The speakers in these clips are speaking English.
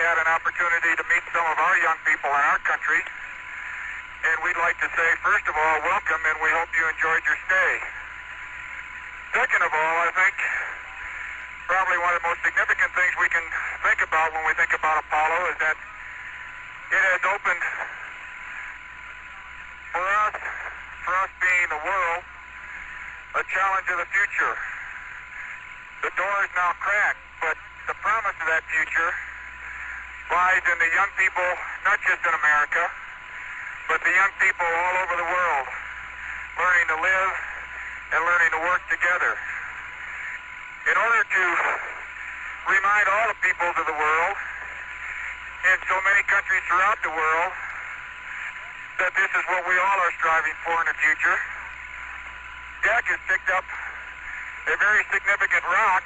had an opportunity to meet some of our young people in our country. And we'd like to say, first of all, welcome, and we hope you enjoyed your stay. Second of all, I think probably one of the most significant things we can think about when we think about Apollo is that it has opened for us being the world, a challenge of the future. The door is now cracked, but the promise of that future lies in the young people, not just in America, but the young people all over the world, learning to live and learning to work together. In order to remind all the peoples of the world, in so many countries throughout the world, that this is what we all are striving for in the future, Jack has picked up a very significant rock,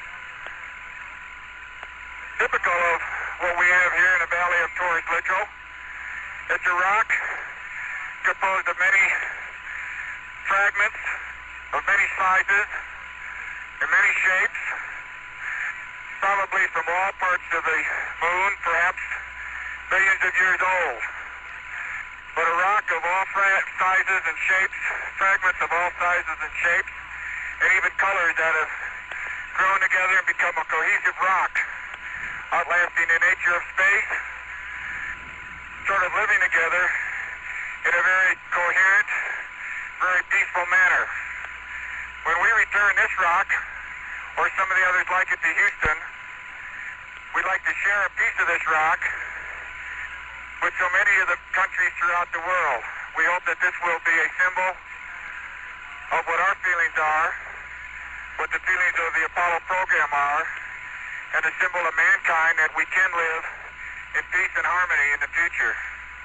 typical of what we have here in the valley of Torres Littrow. It's a rock composed of many fragments of many sizes and many shapes, probably from all parts of the moon, perhaps billions of years old. But a rock of all sizes and shapes, fragments of all sizes and shapes, and even colors that have grown together and become a cohesive rock, outlasting the nature of space, sort of living together in a very coherent, very peaceful manner. When we return this rock, or some of the others like it, to Houston, we'd like to share a piece of this rock with so many of the countries throughout the world. We hope that this will be a symbol of what our feelings are, what the feelings of the Apollo program are, and a symbol of mankind that we can live in peace and harmony in the future.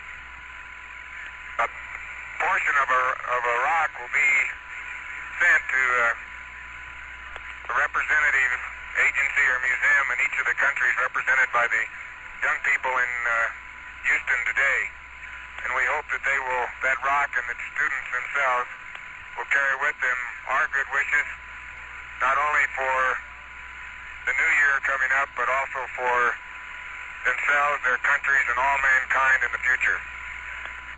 A portion of a rock will be sent to a representative agency or museum in each of the countries represented by the young people in Houston today. And we hope that that rock and the students themselves will carry with them our good wishes, not only for the new year coming up, but also for themselves, their countries, and all mankind in the future.